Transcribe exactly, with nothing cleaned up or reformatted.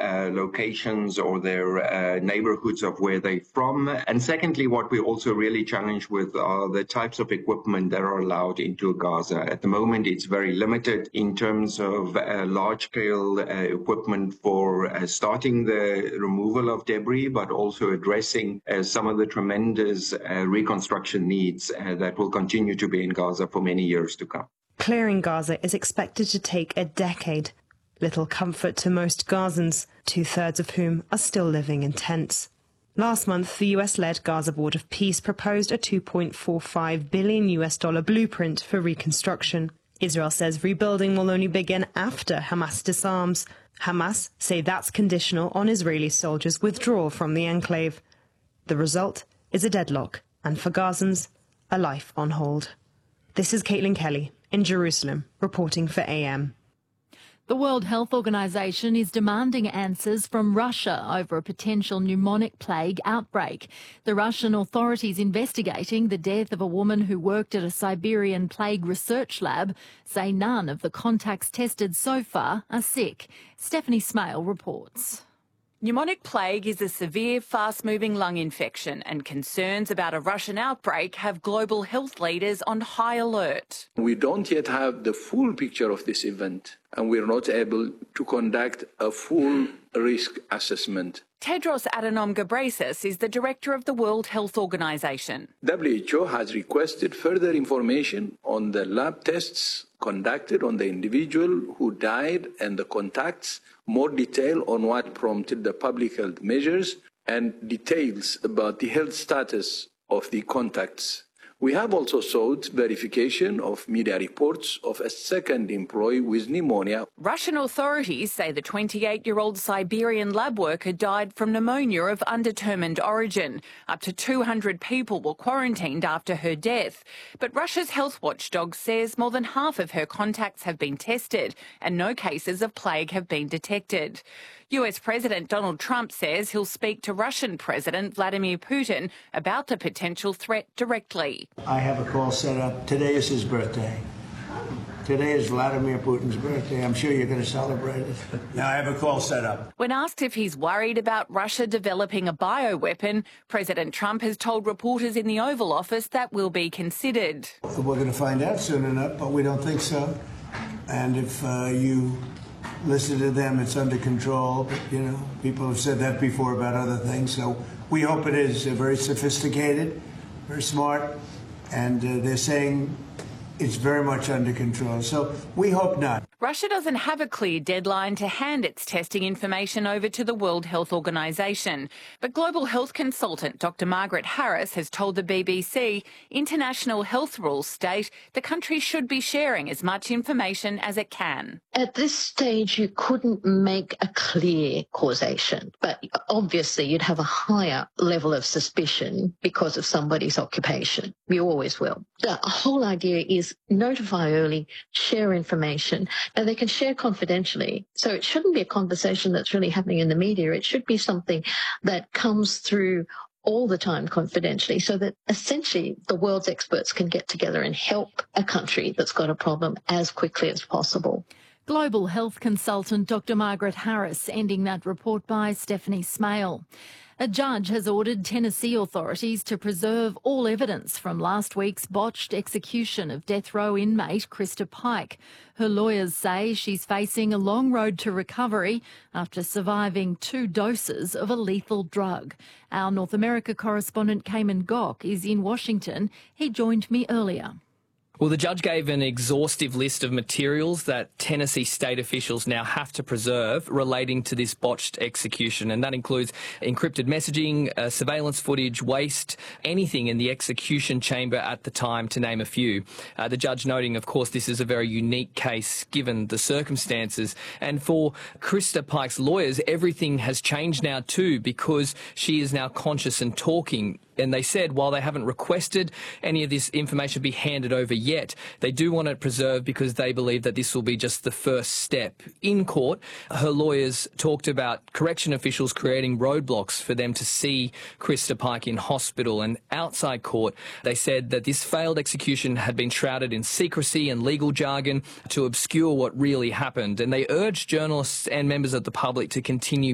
uh, locations or their uh, neighborhoods of where they're from. And secondly, what we also really challenge with are the types of equipment that are allowed into Gaza. At the moment, it's very limited in terms of uh, large-scale uh, equipment for uh, starting the removal of debris, but also addressing uh, some of the tremendous uh, reconstruction needs uh, that will continue to be in Gaza for many years to come. Clearing Gaza is expected to take a decade. Little comfort to most Gazans, two-thirds of whom are still living in tents. Last month, the U S-led Gaza Board of Peace proposed a two point four five billion U S dollar blueprint for reconstruction. Israel says rebuilding will only begin after Hamas disarms. Hamas say that's conditional on Israeli soldiers' withdrawal from the enclave. The result is a deadlock, and for Gazans, a life on hold. This is Caitlin Kelly in Jerusalem, reporting for A M. The World Health Organization is demanding answers from Russia over a potential pneumonic plague outbreak. The Russian authorities investigating the death of a woman who worked at a Siberian plague research lab say none of the contacts tested so far are sick. Stephanie Smale reports. Pneumonic plague is a severe, fast-moving lung infection, and concerns about a Russian outbreak have global health leaders on high alert. We don't yet have the full picture of this event, and we're not able to conduct a full risk assessment. Tedros Adhanom Ghebreyesus is the director of the World Health Organization. W H O has requested further information on the lab tests conducted on the individual who died and the contacts, more detail on what prompted the public health measures, and details about the health status of the contacts. We have also sought verification of media reports of a second employee with pneumonia. Russian authorities say the twenty-eight-year-old Siberian lab worker died from pneumonia of undetermined origin. Up to two hundred people were quarantined after her death. But Russia's health watchdog says more than half of her contacts have been tested and no cases of plague have been detected. U S President Donald Trump says he'll speak to Russian President Vladimir Putin about the potential threat directly. I have a call set up. Today is his birthday. Today is Vladimir Putin's birthday. I'm sure you're going to celebrate it. Now I have a call set up. When asked if he's worried about Russia developing a bioweapon, President Trump has told reporters in the Oval Office that will be considered. We're going to find out soon enough, but we don't think so. And if uh, you listen to them, it's under control. But, you know, people have said that before about other things. So we hope it is uh, very sophisticated, very smart, and uh, they're saying it's very much under control. So we hope not. Russia doesn't have a clear deadline to hand its testing information over to the World Health Organization. But global health consultant Doctor Margaret Harris has told the B B C international health rules state the country should be sharing as much information as it can. At this stage, you couldn't make a clear causation, but obviously you'd have a higher level of suspicion because of somebody's occupation. You always will. The whole idea is notify early, share information. And they can share confidentially. So it shouldn't be a conversation that's really happening in the media. It should be something that comes through all the time confidentially so that essentially the world's experts can get together and help a country that's got a problem as quickly as possible. Global health consultant Doctor Margaret Harris, ending that report by Stephanie Smale. A judge has ordered Tennessee authorities to preserve all evidence from last week's botched execution of death row inmate Krista Pike. Her lawyers say she's facing a long road to recovery after surviving two doses of a lethal drug. Our North America correspondent Cayman Gok is in Washington. He joined me earlier. Well, the judge gave an exhaustive list of materials that Tennessee state officials now have to preserve relating to this botched execution, and that includes encrypted messaging, uh, surveillance footage, waste, anything in the execution chamber at the time, to name a few. Uh, the judge noting, of course, this is a very unique case given the circumstances. And for Krista Pike's lawyers, everything has changed now too, because she is now conscious and talking. And they said while they haven't requested any of this information be handed over yet, they do want it preserved because they believe that this will be just the first step. In court, her lawyers talked about correction officials creating roadblocks for them to see Krista Pike in hospital. And outside court, they said that this failed execution had been shrouded in secrecy and legal jargon to obscure what really happened. And they urged journalists and members of the public to continue